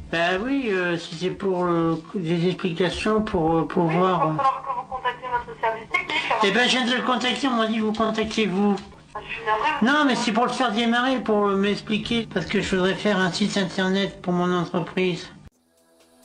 Bah oui, si c'est pour des explications pour Oui, il va voir. falloir que vous contactiez notre service technique. Eh ben, je viens de le contacter, on m'a dit vous contactez vous. Je suis navrée, vous. Non, mais c'est pour le faire démarrer, pour m'expliquer, parce que je voudrais faire un site internet pour mon entreprise.